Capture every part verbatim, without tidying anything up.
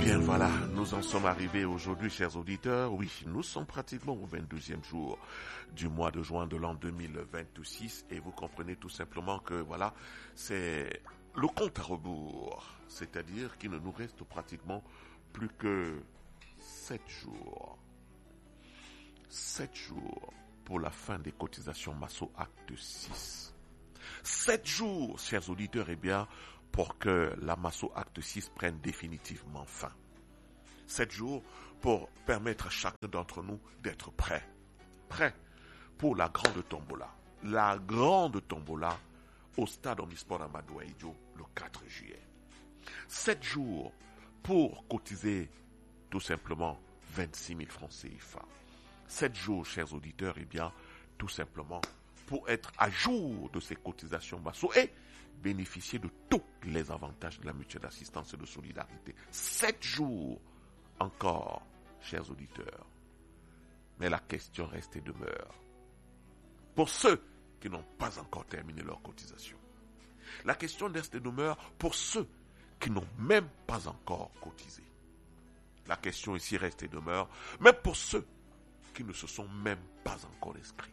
bien voilà, nous en sommes arrivés aujourd'hui, chers auditeurs. Oui, nous sommes pratiquement au vingt-deuxième jour du mois de juin de l'an deux mille vingt-six et vous comprenez tout simplement que voilà, c'est le compte à rebours, c'est-à-dire qu'il ne nous reste pratiquement plus que sept jours. Sept jours pour la fin des cotisations Masso Acte six. Sept jours, chers auditeurs, eh bien, pour que la Masso Acte six prenne définitivement fin. Sept jours pour permettre à chacun d'entre nous d'être prêt. Prêt pour la grande tombola. La grande tombola au stade Omnisport Amadou Ahidjo le quatre juillet. Sept jours pour cotiser tout simplement vingt-six mille francs C F A. Sept jours, chers auditeurs, eh bien, tout simplement pour être à jour de ces cotisations Masso et bénéficier de tous les avantages de la mutuelle d'assistance et de solidarité. Sept jours encore, chers auditeurs. Mais la question reste et demeure. Pour ceux qui n'ont pas encore terminé leur cotisation. La question reste et demeure pour ceux qui n'ont même pas encore cotisé. La question ici reste et demeure, même pour ceux qui ne se sont même pas encore inscrits.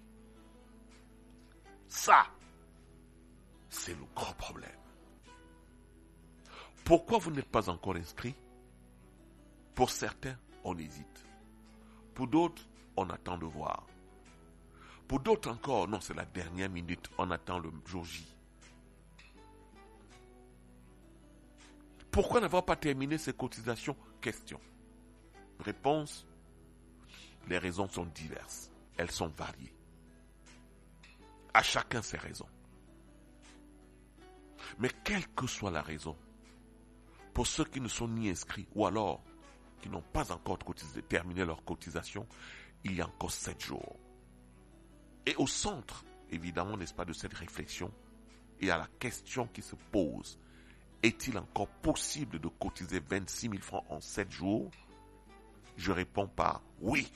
Ça, c'est le gros problème. Pourquoi vous n'êtes pas encore inscrit? Pour certains, on hésite. Pour d'autres, on attend de voir. Pour d'autres encore, non, c'est la dernière minute, on attend le jour J. Pourquoi n'avoir pas terminé ces cotisations? Question. Réponse, les raisons sont diverses. Elles sont variées. À chacun ses raisons. Mais quelle que soit la raison, pour ceux qui ne sont ni inscrits ou alors qui n'ont pas encore cotisé, terminé leur cotisation, il y a encore sept jours. Et au centre, évidemment, n'est-ce pas, de cette réflexion, il y a la question qui se pose. Est-il encore possible de cotiser vingt-six mille francs en sept jours? Je réponds par oui.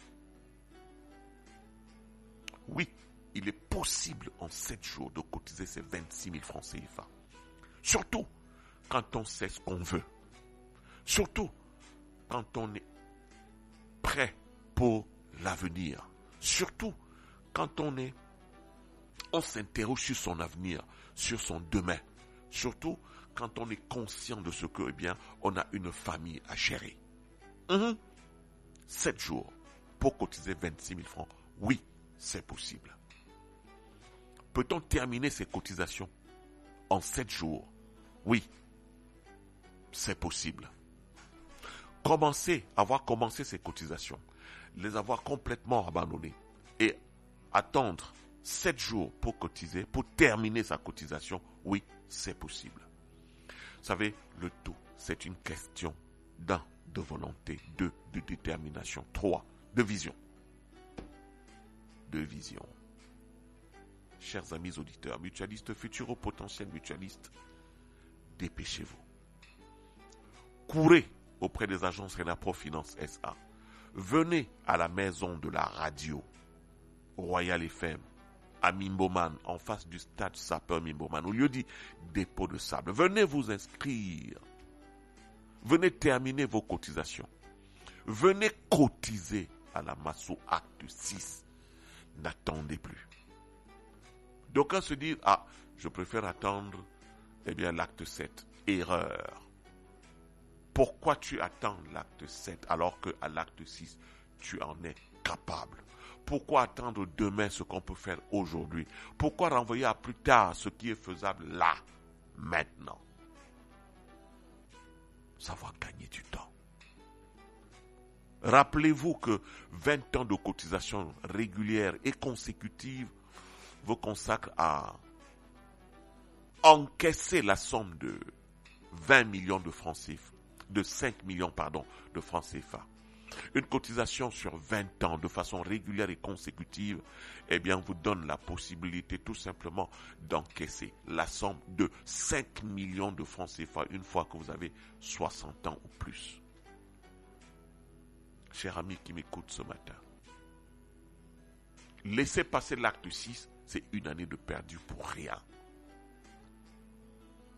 Oui, il est possible en sept jours de cotiser ces vingt-six mille francs C F A. Surtout quand on sait ce qu'on veut. Surtout quand on est prêt pour l'avenir. Surtout quand on est, on s'interroge sur son avenir, sur son demain. Surtout quand on est conscient de ce que, eh bien, on a une famille à gérer. Mmh. Sept jours pour cotiser vingt-six mille francs. Oui, c'est possible. Peut-on terminer ces cotisations en sept jours? Oui, c'est possible. Commencer, avoir commencé ces cotisations, les avoir complètement abandonnées et attendre sept jours pour cotiser, pour terminer sa cotisation, oui, c'est possible. Vous savez, le tout, c'est une question d'un, de volonté, deux, de détermination, trois, de vision. De vision. Chers amis auditeurs, mutualistes, futurs ou potentiels mutualistes, dépêchez-vous. Courez auprès des agences Renapro Finance S A. Venez à la maison de la radio, Royal F M, à Mimboman, en face du stade Sapeur Mimboman, au lieu dit dépôt de sable. Venez vous inscrire. Venez terminer vos cotisations. Venez cotiser à la Masso Acte six. N'attendez plus. D'aucuns se disent, ah, je préfère attendre, eh bien, l'acte sept. Erreur. Pourquoi tu attends l'acte sept alors qu'à l'acte six, tu en es capable? Pourquoi attendre demain ce qu'on peut faire aujourd'hui? Pourquoi renvoyer à plus tard ce qui est faisable là, maintenant? Ça va gagner du temps. Rappelez-vous que vingt ans de cotisation régulière et consécutive vous consacrent à encaisser la somme de vingt millions de francs C F A, de cinq millions pardon, de francs C F A. Une cotisation sur vingt ans de façon régulière et consécutive, eh bien, vous donne la possibilité tout simplement d'encaisser la somme de cinq millions de francs C F A une fois que vous avez soixante ans ou plus. Cher ami qui m'écoute ce matin, laissez passer l'acte six, c'est une année de perdu pour rien.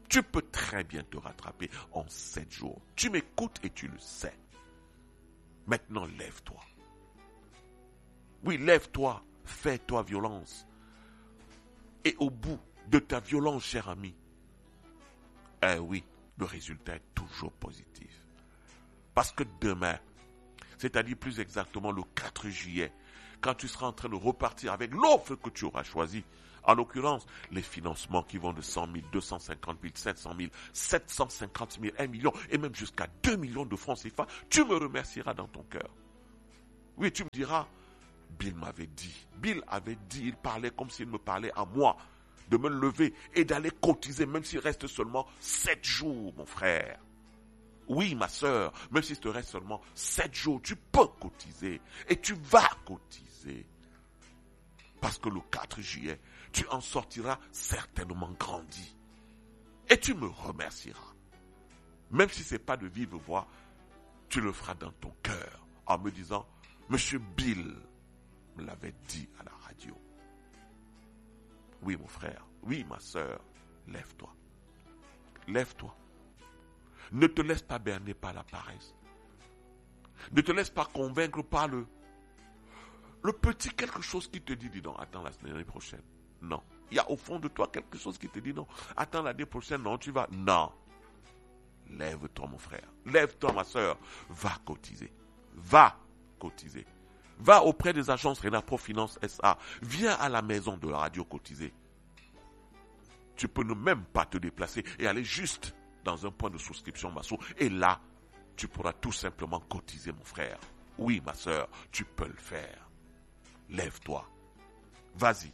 Tu peux très bien te rattraper en sept jours. Tu m'écoutes et tu le sais. Maintenant, lève-toi. Oui, lève-toi, fais-toi violence. Et au bout de ta violence, cher ami, eh oui, le résultat est toujours positif. Parce que demain, c'est-à-dire plus exactement le quatre juillet, quand tu seras en train de repartir avec l'offre que tu auras choisie, en l'occurrence, les financements qui vont de cent mille, deux cent cinquante mille, sept cent mille, sept cent cinquante mille, un million et même jusqu'à deux millions de francs C F A, tu me remercieras dans ton cœur. Oui, tu me diras, Bill m'avait dit, Bill avait dit, il parlait comme s'il me parlait à moi, de me lever et d'aller cotiser, même s'il reste seulement sept jours, mon frère. Oui, ma sœur, même s'il te reste seulement sept jours, tu peux cotiser et tu vas cotiser. Parce que le quatre juillet, tu en sortiras certainement grandi. Et tu me remercieras. Même si ce n'est pas de vive voix, tu le feras dans ton cœur en me disant, Monsieur Bill me l'avait dit à la radio. Oui, mon frère, oui, ma sœur, lève-toi. Lève-toi. Ne te laisse pas berner par la paresse. Ne te laisse pas convaincre par le, le petit quelque chose qui te dit, dis donc, attends l'année prochaine. Non. Il y a au fond de toi quelque chose qui te dit, non, attends l'année prochaine, non, tu vas. Non. Lève-toi, mon frère. Lève-toi, ma sœur. Va cotiser. Va cotiser. Va auprès des agences Renapro Finance S A. Viens à la maison de la radio cotiser. Tu peux ne même pas te déplacer et aller juste dans un point de souscription Masso. Et là, tu pourras tout simplement cotiser, mon frère. Oui, ma sœur, tu peux le faire. Lève-toi. Vas-y.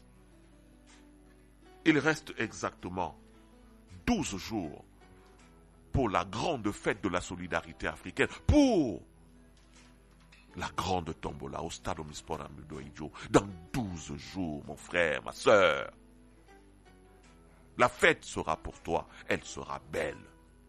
Il reste exactement douze jours pour la grande fête de la solidarité africaine, pour la grande tombola au stade Omnisport à Mudoïdjo, dans douze jours, mon frère, ma sœur. La fête sera pour toi, elle sera belle.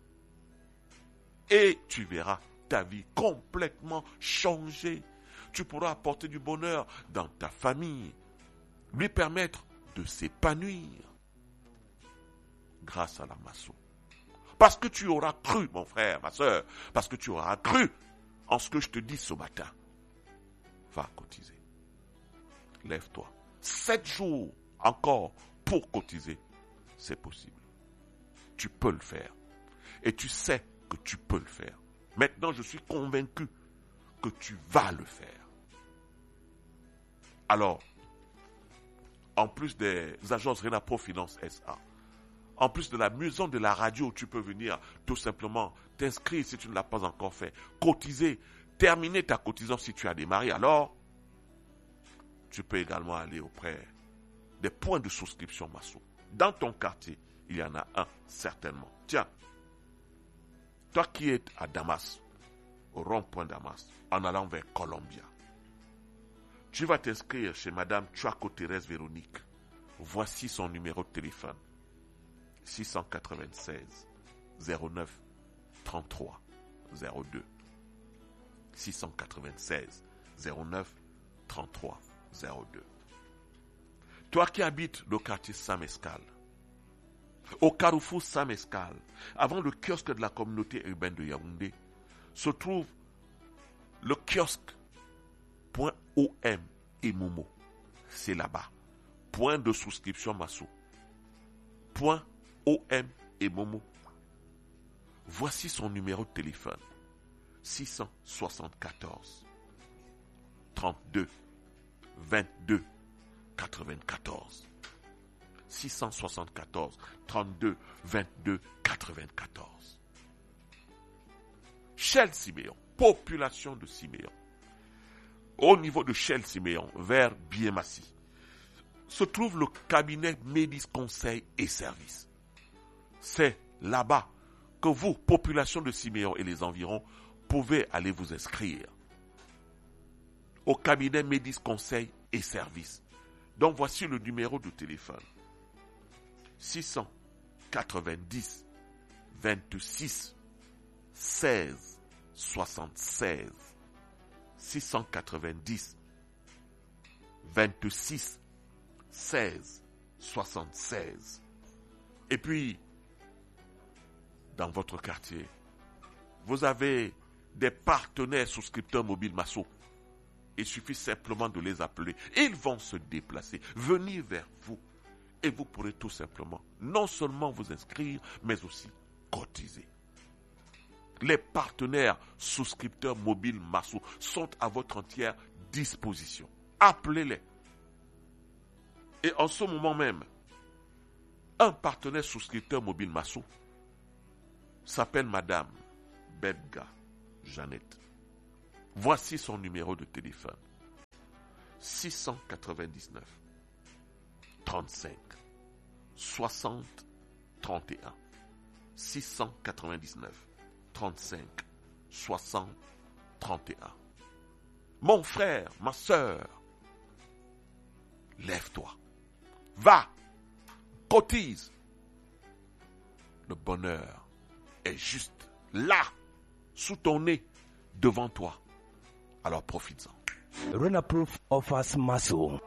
Et tu verras ta vie complètement changer. Tu pourras apporter du bonheur dans ta famille, lui permettre de s'épanouir grâce à la Masso. Parce que tu auras cru, mon frère, ma sœur, parce que tu auras cru en ce que je te dis ce matin. Va cotiser. Lève-toi. Sept jours encore pour cotiser. C'est possible. Tu peux le faire. Et tu sais que tu peux le faire. Maintenant, je suis convaincu que tu vas le faire. Alors, en plus des agences Renapro Finance S A, en plus de la maison de la radio, tu peux venir tout simplement t'inscrire si tu ne l'as pas encore fait, cotiser, terminer ta cotisation si tu as démarré. Alors, tu peux également aller auprès des points de souscription Masso. Dans ton quartier, il y en a un, certainement. Tiens, toi qui es à Damas, au rond-point Damas, en allant vers Columbia, tu vas t'inscrire chez Madame Chuaco Thérèse Véronique. Voici son numéro de téléphone. six cent quatre-vingt-seize zéro neuf trente-trois zéro deux. six cent quatre-vingt-seize zéro neuf trente-trois zéro deux. Toi qui habites le quartier Samescal, au carrefour Samescal, avant le kiosque de la communauté urbaine de Yaoundé, se trouve le kiosque .om et Momo. C'est là-bas. Point de souscription Masso. Point O M et Momo. Voici son numéro de téléphone. six cent soixante-quatorze trente-deux vingt-deux quatre-vingt-quatorze. six cent soixante-quatorze trente-deux vingt-deux quatre-vingt-quatorze. Shell Siméon, population de Siméon. Au niveau de Shell Siméon, vers Biémassi, se trouve le cabinet Médis Conseil et Services. C'est là-bas que vous, population de Siméon et les environs, pouvez aller vous inscrire. Au cabinet Médis Conseil et Services. Donc voici le numéro de téléphone. six cent quatre-vingt-dix vingt-six seize soixante-seize. six cent quatre-vingt-dix vingt-six seize soixante-seize. Et puis, dans votre quartier. Vous avez des partenaires souscripteurs mobiles Masso. Il suffit simplement de les appeler. Ils vont se déplacer, venir vers vous. Et vous pourrez tout simplement non seulement vous inscrire, mais aussi cotiser. Les partenaires souscripteurs mobiles Masso sont à votre entière disposition. Appelez-les. Et en ce moment même, un partenaire souscripteur mobile Masso s'appelle Madame Bedga Jeannette. Voici son numéro de téléphone. six cent quatre-vingt-dix-neuf trente-cinq soixante trente et un. six cent quatre-vingt-dix-neuf trente-cinq soixante trente et un. Mon frère, ma sœur, lève-toi. Va, cotise. Le bonheur est juste là, sous ton nez, devant toi. Alors profites-en. Renaproof offers Masso.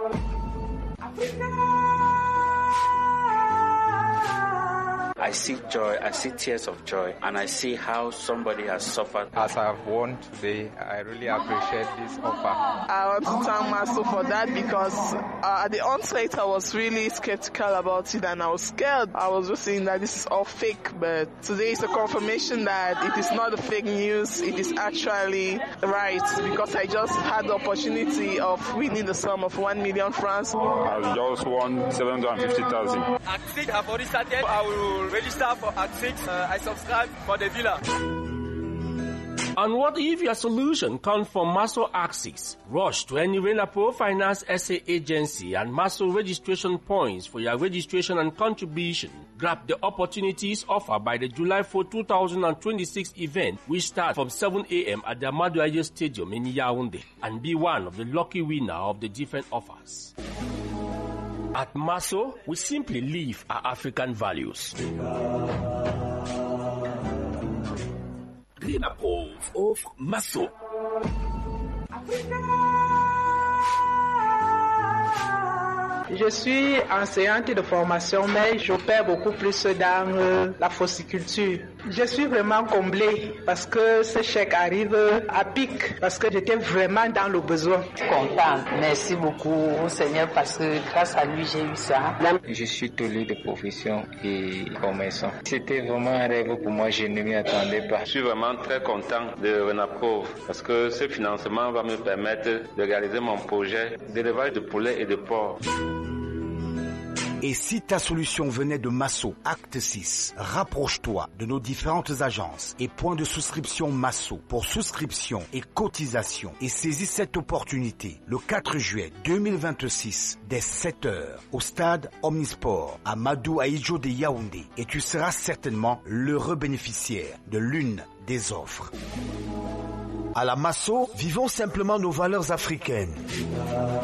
I see joy, I see tears of joy, and I see how somebody has suffered. As I've won today, I really appreciate this offer. I want to thank Masso for that because uh, at the onset I was really skeptical about it and I was scared. I was just saying that this is all fake, but today is a confirmation that it is not a fake news, it is actually right because I just had the opportunity of winning the sum of one million francs. I just won seven hundred fifty thousand. Actric, I've already started. I will register for Actric. Uh, I subscribe for the villa. And what if your solution comes from Masso Axis? Rush to any Renapro Finance S A agency and Masso registration points for your registration and contribution. Grab the opportunities offered by the July fourth, twenty twenty-six event, which starts from seven a.m. at the Amadou Aye Stadium in Yaoundé, and be one of the lucky winner of the different offers. At Masso, we simply live our African values. Renapro of Masso. Je suis enseignante de formation, mais j'opère beaucoup plus dans euh, la fossiculture. Je suis vraiment comblée parce que ce chèque arrive à pic, parce que j'étais vraiment dans le besoin. Content, merci beaucoup au Seigneur parce que grâce à lui j'ai eu ça. Je suis tolé de profession et commerçant. C'était vraiment un rêve pour moi, je ne m'y attendais pas. Je suis vraiment très content de Renaproof parce que ce financement va me permettre de réaliser mon projet d'élevage de poulets et de porcs. Et si ta solution venait de Masso, acte six, rapproche-toi de nos différentes agences et points de souscription Masso pour souscription et cotisation et saisis cette opportunité le quatre juillet deux mille vingt-six dès sept heures au stade Omnisport à Amadou Aye de Yaoundé et tu seras certainement l'heureux bénéficiaire de l'une des offres. À la Masso, vivons simplement nos valeurs africaines.